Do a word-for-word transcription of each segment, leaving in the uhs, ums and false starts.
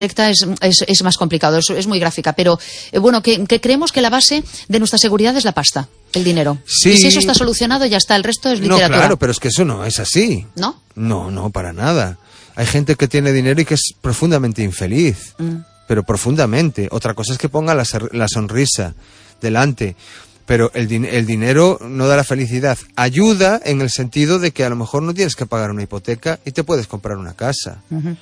directa es, es, es más complicado, es, es muy gráfica, pero eh, bueno, que, que creemos que la base de nuestra seguridad es la pasta, el dinero. Sí. Y si eso está solucionado, ya está, el resto es literatura. No, claro, pero es que eso no es así. ¿No? No, no, para nada. Hay gente que tiene dinero y que es profundamente infeliz, mm. pero profundamente. Otra cosa es que ponga la, la sonrisa delante. Pero el, din el dinero no da la felicidad. Ayuda en el sentido de que a lo mejor no tienes que pagar una hipoteca y te puedes comprar una casa. Uh-huh.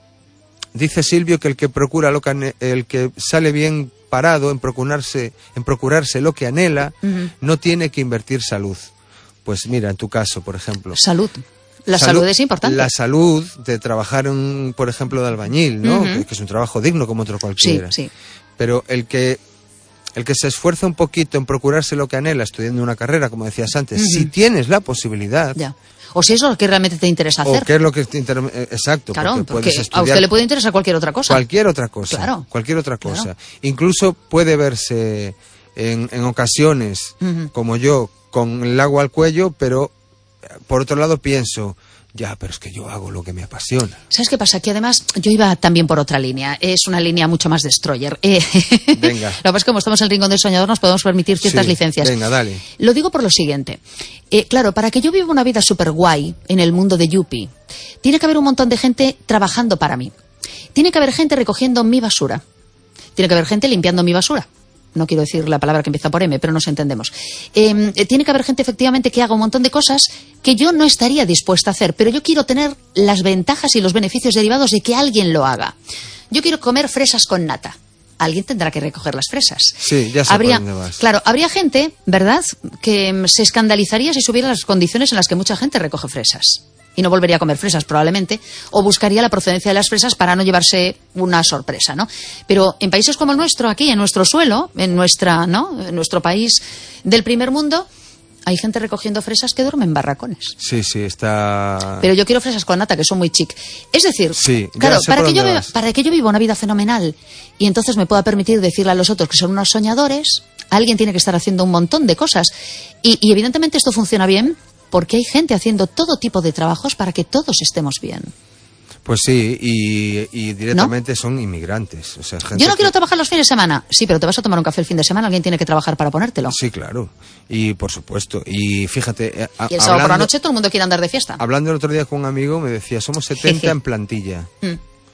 Dice Silvio que el que procura lo que el que sale bien parado en procurarse, en procurarse lo que anhela, uh-huh. no tiene que invertir salud. Pues mira, en tu caso, por ejemplo. Salud. La salud, salud es importante. La salud de trabajar, en, por ejemplo, de albañil, ¿no? Uh-huh. que, que es un trabajo digno como otro cualquiera. Sí, sí. Pero el que el que se esfuerza un poquito en procurarse lo que anhela, estudiando una carrera, como decías antes, uh-huh. si tienes la posibilidad. Ya. O si es lo que realmente te interesa hacer. O qué es lo que te interesa. Exacto. Claro, porque, porque puedes estudiar a usted le puede interesar cualquier otra cosa. Cualquier otra cosa. Claro. Cualquier otra cosa. Claro. Incluso puede verse en, en ocasiones, uh-huh. como yo, con el agua al cuello, pero por otro lado pienso, ya, pero es que yo hago lo que me apasiona. ¿Sabes qué pasa? Que además yo iba también por otra línea. Es una línea mucho más destroyer. Eh, venga. Lo que pasa es que como estamos en el rincón del soñador nos podemos permitir ciertas sí, licencias. Venga, dale. Lo digo por lo siguiente. Eh, claro, para que yo viva una vida súper guay en el mundo de Yuppie, tiene que haber un montón de gente trabajando para mí. Tiene que haber gente recogiendo mi basura. Tiene que haber gente limpiando mi basura. No quiero decir la palabra que empieza por M, pero nos entendemos. Eh, tiene que haber gente, efectivamente, que haga un montón de cosas que yo no estaría dispuesta a hacer, pero yo quiero tener las ventajas y los beneficios derivados de que alguien lo haga. Yo quiero comer fresas con nata. Alguien tendrá que recoger las fresas. Sí, ya sé habría, por dónde vas. Claro, habría gente, ¿verdad?, que se escandalizaría si subiera las condiciones en las que mucha gente recoge fresas. Y no volvería a comer fresas, probablemente, o buscaría la procedencia de las fresas para no llevarse una sorpresa, ¿no? Pero en países como el nuestro, aquí, en nuestro suelo, en nuestra, ¿no?, en nuestro país del primer mundo, hay gente recogiendo fresas que duermen en barracones. Sí, sí, está... Pero yo quiero fresas con nata, que son muy chic. Es decir, sí, claro, para que, yo viva, para que yo viva una vida fenomenal y entonces me pueda permitir decirle a los otros que son unos soñadores, alguien tiene que estar haciendo un montón de cosas. Y, y evidentemente esto funciona bien porque hay gente haciendo todo tipo de trabajos para que todos estemos bien. Pues sí, y, y directamente ¿no? son inmigrantes. O sea, gente Yo no quiero que... trabajar los fines de semana. Sí, pero te vas a tomar un café el fin de semana, alguien tiene que trabajar para ponértelo. Sí, claro. Y por supuesto. Y fíjate... A, y el sábado hablando, por la noche todo el mundo quiere andar de fiesta. Hablando el otro día con un amigo, me decía, somos setenta Jeje. En plantilla. Mm.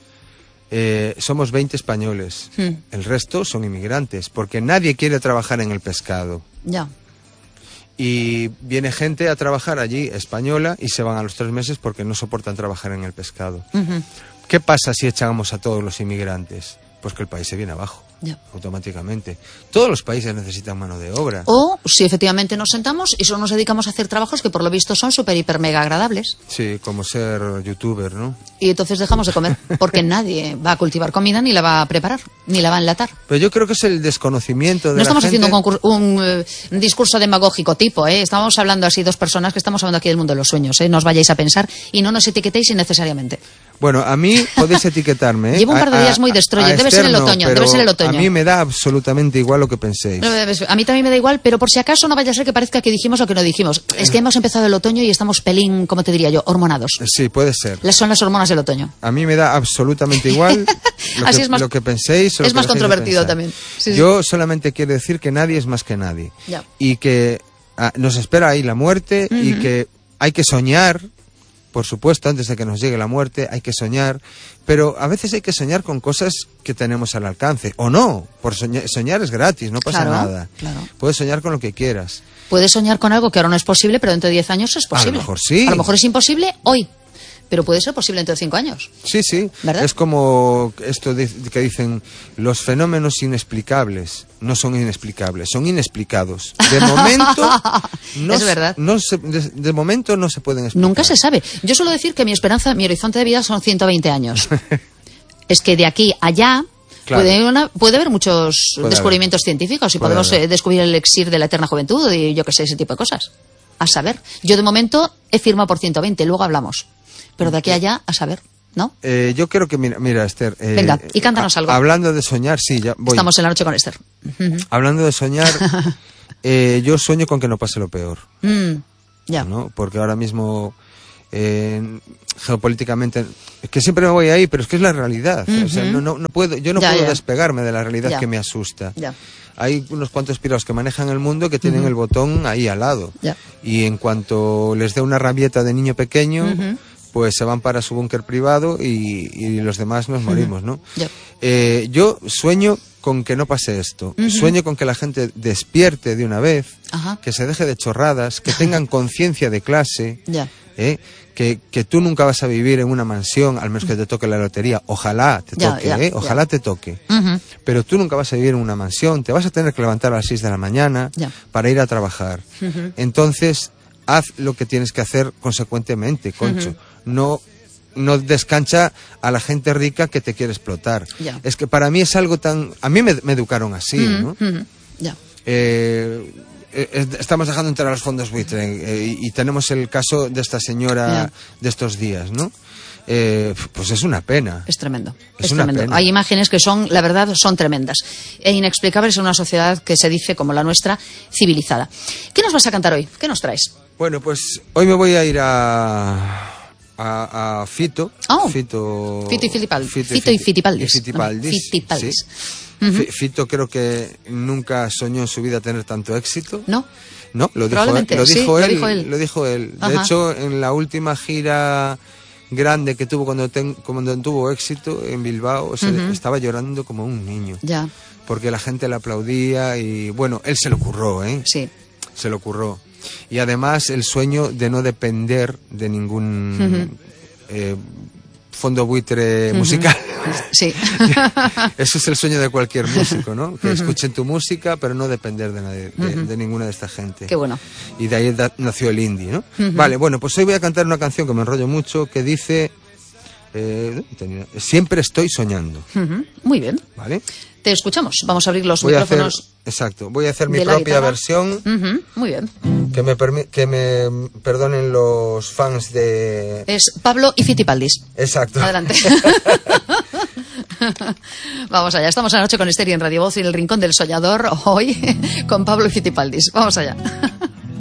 Eh, somos veinte españoles. Mm. El resto son inmigrantes, porque nadie quiere trabajar en el pescado. Ya. Y viene gente a trabajar allí, española, y se van a los tres meses porque no soportan trabajar en el pescado. Uh-huh. ¿Qué pasa si echamos a todos los inmigrantes? Pues que el país se viene abajo, yeah. automáticamente. Todos los países necesitan mano de obra. O si efectivamente nos sentamos y solo nos dedicamos a hacer trabajos que por lo visto son súper, hiper, mega agradables. Sí, como ser youtuber, ¿no? Y entonces dejamos de comer, porque nadie va a cultivar comida, ni la va a preparar, ni la va a enlatar. Pero yo creo que es el desconocimiento de no la estamos gente... haciendo un, concurso, un, uh, un discurso demagógico tipo, ¿eh? Estamos hablando así dos personas que estamos hablando aquí del mundo de los sueños, ¿eh? No os vayáis a pensar y no nos etiquetéis innecesariamente. Bueno, a mí podéis etiquetarme, ¿eh? Llevo un par de días muy destroyer, debe ser el otoño, debe ser el otoño. A mí me da absolutamente igual lo que penséis. A mí también me da igual, pero por si acaso no vaya a ser que parezca que dijimos o que no dijimos. Es que hemos empezado el otoño y estamos pelín, ¿cómo te diría yo? Hormonados. Sí, puede ser. Son las hormonas del otoño. A mí me da absolutamente igual lo, Así que, es más, lo que penséis. O es lo que más controvertido también. Sí, yo sí. solamente quiero decir que nadie es más que nadie. Ya. Y que ah, nos espera ahí la muerte uh-huh. y que hay que soñar. Por supuesto, antes de que nos llegue la muerte, hay que soñar, pero a veces hay que soñar con cosas que tenemos al alcance, o no, por soñar, soñar es gratis, no pasa claro, nada. Claro. Puedes soñar con lo que quieras. Puedes soñar con algo que ahora no es posible, pero dentro de diez años es posible. A lo mejor sí. A lo mejor es imposible hoy, pero puede ser posible dentro de cinco años. Sí, sí. ¿Verdad? Es como esto de, que dicen, los fenómenos inexplicables no son inexplicables, son inexplicados. De momento, no, es verdad. No se, de, de momento no se pueden explicar. Nunca se sabe. Yo suelo decir que mi esperanza, mi horizonte de vida son ciento veinte años. Es que de aquí a allá... Claro. Puede, una, puede haber muchos puede descubrimientos haber. científicos y puede podemos eh, descubrir el elixir de la eterna juventud y yo qué sé, ese tipo de cosas. A saber. Yo de momento he firmado por ciento veinte, luego hablamos. Pero de aquí a allá, a saber, ¿no? Eh, yo creo que, mira, mira Esther... Eh, Venga, y cántanos algo. Hablando de soñar, sí, ya voy. Estamos en la noche con Esther. Hablando de soñar, eh, yo sueño con que no pase lo peor. Mm, ya. ¿No? Porque ahora mismo... eh, geopolíticamente, es que siempre me voy ahí, pero es que es la realidad. Uh-huh. O sea, no, no, no puedo, yo no ya, puedo ya. despegarme de la realidad ya. que me asusta. Ya. Hay unos cuantos pirados que manejan el mundo que tienen uh-huh. el botón ahí al lado. Ya. Y en cuanto les dé una rabieta de niño pequeño, uh-huh. pues se van para su búnker privado y, y los demás nos morimos, ¿no? Ya. Eh, yo sueño con que no pase esto. Uh-huh. Sueño con que la gente despierte de una vez, Ajá. que se deje de chorradas, que tengan conciencia de clase, ya. ¿eh? que, que tú nunca vas a vivir en una mansión, al menos que te toque la lotería. Ojalá te ya, toque, ya, ¿eh? Ojalá ya. te toque. Uh-huh. Pero tú nunca vas a vivir en una mansión, te vas a tener que levantar a las seis de la mañana ya. para ir a trabajar. Uh-huh. Entonces, haz lo que tienes que hacer consecuentemente, Concho. Uh-huh. No... no descancha a la gente rica que te quiere explotar. Ya. Es que para mí es algo tan... A mí me, me educaron así, uh-huh, ¿no? Uh-huh. Ya. Eh, eh, estamos dejando entrar a los fondos buitre eh, y, y tenemos el caso de esta señora ya. de estos días, ¿no? Eh, pues es una pena. Es tremendo. Es, es una tremendo. Pena. Hay imágenes que son, la verdad, son tremendas e inexplicables en una sociedad que se dice, como la nuestra, civilizada. ¿Qué nos vas a cantar hoy? ¿Qué nos traes? Bueno, pues hoy me voy a ir a... A, a Fito, oh. Fito, Fito y Filipaldis. Fito, Fito y Fitipaldis. Y Fitipaldis, no, Fitipaldis. Sí. Uh-huh. Fito creo que nunca soñó en su vida tener tanto éxito. No. No, lo dijo, él, lo, sí, dijo él, él, lo dijo él. Lo dijo él. De Ajá. hecho, en la última gira grande que tuvo cuando, ten, cuando tuvo éxito en Bilbao, se uh-huh. estaba llorando como un niño. Ya. Porque la gente le aplaudía y bueno, él se lo curró, ¿eh? Sí. Se lo curró. Y además el sueño de no depender de ningún uh-huh. eh, fondo buitre uh-huh. musical. Sí. Eso es el sueño de cualquier músico, ¿no? Que uh-huh. escuchen tu música, pero no depender de, nadie, de, uh-huh. de ninguna de esta gente. Qué bueno. Y de ahí da, nació el indie, ¿no? Uh-huh. Vale, bueno, pues hoy voy a cantar una canción que me enrollo mucho, que dice... Eh, siempre estoy soñando. Uh-huh. Muy bien. ¿Vale? Te escuchamos. Vamos a abrir los voy micrófonos. A hacer, exacto. Voy a hacer mi propia guitarra. versión. Uh-huh. Muy bien. Que me, permi- que me perdonen los fans de... Es Pablo y Fitipaldis. Exacto. Adelante. Vamos allá. Estamos anoche con Esther en Radio Voz y en el Rincón del Soñador. Hoy con Pablo y Fitipaldis. Vamos allá.